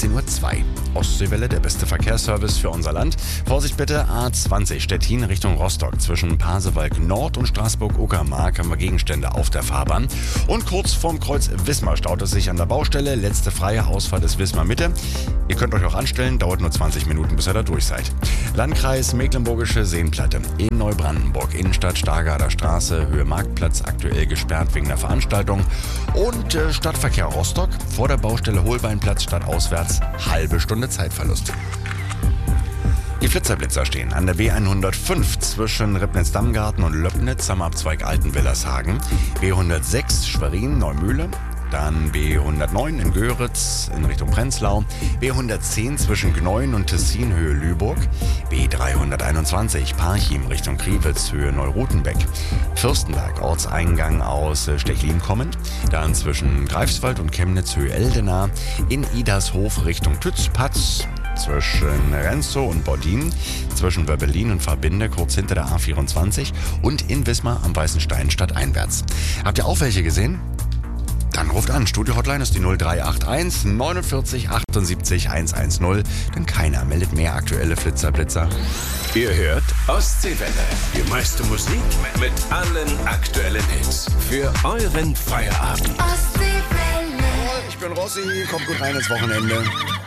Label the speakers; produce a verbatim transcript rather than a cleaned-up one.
Speaker 1: sechzehn Uhr zwei. Ostseewelle, der beste Verkehrsservice für unser Land. Vorsicht bitte, A zwanzig Stettin Richtung Rostock. Zwischen Pasewalk Nord und Straßburg-Uckermark haben wir Gegenstände auf der Fahrbahn. Und kurz vorm Kreuz Wismar staut es sich an der Baustelle. Letzte freie Ausfahrt ist Wismar Mitte. Ihr könnt euch auch anstellen, dauert nur zwanzig Minuten, bis ihr da durch seid. Landkreis Mecklenburgische Seenplatte. In Neubrandenburg, Innenstadt Stargarder Straße, Höhe Marktplatz, aktuell gesperrt wegen der Veranstaltung. Und äh, Stadtverkehr Rostock, vor der Baustelle Holbeinplatz stadtauswärts, halbe Stunde Zeitverlust. Die Flitzerblitzer stehen an der B hundertfünf zwischen Ribnitz-Dammgarten und Löbnitz am Abzweig Altenwillershagen, B hundertsechs Schwerin Neumühle, dann B hundertneun in Göritz in Richtung Prenzlau, B hundertzehn zwischen Gneuen und Tessin Höhe Lüburg, B dreihunderteinundzwanzig Parchim Richtung Kriwitz Höhe Neurutenbeck, Fürstenberg Ortseingang aus Stechlin kommend, dann zwischen Greifswald und Chemnitz Höhe Eldena, in Idarshof Richtung Tützpatz, zwischen Renzo und Bordin, zwischen Wöbbelin und Verbinde, kurz hinter der A vierundzwanzig und in Wismar am Weißen Stein stadteinwärts. Habt ihr auch welche gesehen? Dann ruft an. Studio-Hotline ist die null drei acht eins neunundvierzig achtundsiebzig hundertzehn, denn keiner meldet mehr aktuelle Flitzerblitzer.
Speaker 2: Ihr hört Ostseewelle. Die meiste Musik mit allen aktuellen Hits. Für euren Feierabend.
Speaker 1: Ich bin Rossi, kommt gut rein ins Wochenende.